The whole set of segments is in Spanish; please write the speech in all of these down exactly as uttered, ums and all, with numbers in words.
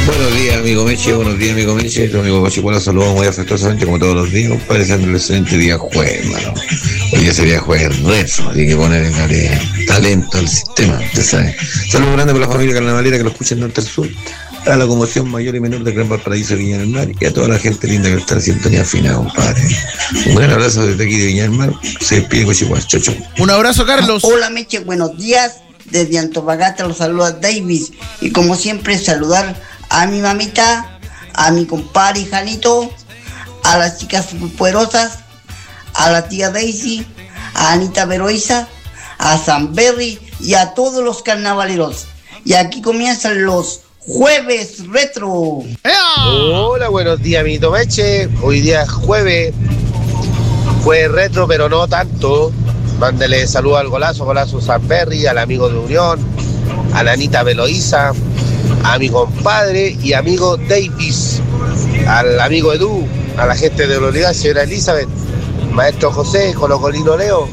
Buenos días, amigo Meche, buenos días, amigo Meche. Tu amigo Cochicuelo saludos muy afectuosamente como todos los días, compadre, deseando el excelente día jueves, mano. Hoy día sería jueves retro, hay que ponerle talento al sistema, usted sabe. Saludos grandes por la familia carnavalera que lo escucha en Norte al Sur, a la conmoción mayor y menor de Gran Valparaíso, Viña del Mar, y a toda la gente linda que está en sintonía fina, compadre. Un gran abrazo desde aquí de Viña del Mar. Se despide Cochicuelo, chau, chau. Un abrazo, Carlos. Hola, Meche, buenos días. Desde Antofagasta los saluda Davis. Y como siempre, saludar a mi mamita, a mi compadre Janito, a las chicas superpoderosas, a la tía Daisy, a Anita Veroiza, a San Berry y a todos los carnavaleros. Y aquí comienzan los Jueves Retro. ¡Ea! Hola, buenos días, amiguito Meche. Hoy día es jueves. Jueves retro, pero no tanto. Mándele saludos al golazo, golazo San Berry, al amigo de Unión, a la Anita Veloiza, a mi compadre y amigo Davis, al amigo Edu, a la gente de la unidad, señora Elizabeth, maestro José, Colocolino Leo.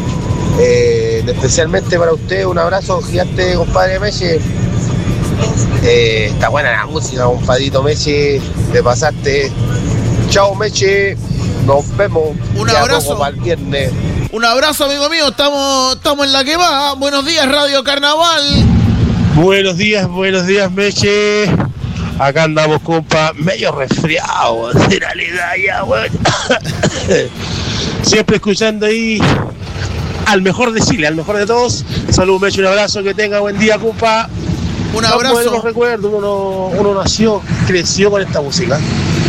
Eh, especialmente para usted, un abrazo gigante, compadre Meche. Eh, está buena la música, compadrito Meche, te pasaste. Chao, Meche, nos vemos. Un abrazo para el viernes. Un abrazo, amigo mío, estamos, estamos en la que va. Buenos días, Radio Carnaval. Buenos días, buenos días, Meche. Acá andamos, compa, medio resfriado, en realidad ya, bueno. Siempre escuchando ahí al mejor de Chile, al mejor de todos. Saludos, Meche, un abrazo, que tenga buen día, compa. Un abrazo. Los recuerdos, uno, uno nació, creció con esta música.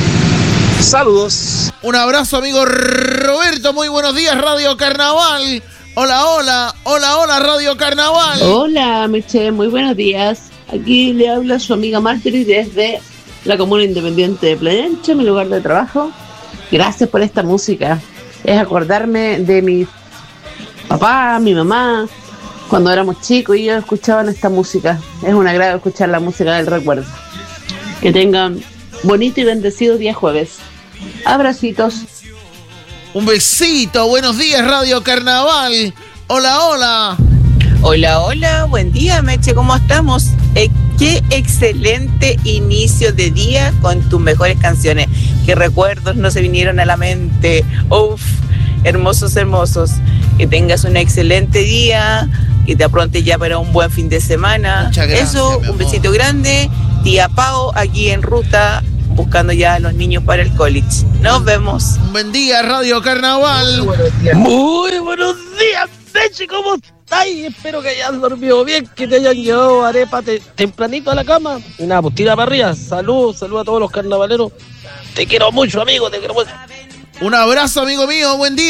Saludos. Un abrazo, amigo Roberto. Muy buenos días, Radio Carnaval. Hola, hola, hola, hola, Radio Carnaval. Hola, Meche, muy buenos días. Aquí le habla su amiga Marjorie desde la comuna independiente de Playa Ancha, mi lugar de trabajo. Gracias por esta música. Es acordarme de mi papá, mi mamá, cuando éramos chicos y ellos escuchaban esta música. Es un agrado escuchar la música del recuerdo. Que tengan bonito y bendecido día jueves. Abracitos. Un besito. Buenos días, Radio Carnaval. Hola, hola. Hola, hola. Buen día, Meche. ¿Cómo estamos? Eh, qué excelente inicio de día con tus mejores canciones. Qué recuerdos no se vinieron a la mente. Uf, hermosos, hermosos. Que tengas un excelente día. Que te aprontes ya para un buen fin de semana. Muchas gracias, eso, un besito grande. Tía Pao, aquí en ruta, buscando ya a los niños para el college. Nos vemos. Un buen día, Radio Carnaval. Muy buenos días, Muy buenos días, Meche, ¿cómo estás? Espero que hayas dormido bien, que te hayan llevado arepa te, tempranito a la cama. Y nada, pues tira para arriba. Salud, salud a todos los carnavaleros. Te quiero mucho, amigo, te quiero mucho. Un abrazo, amigo mío. Buen día.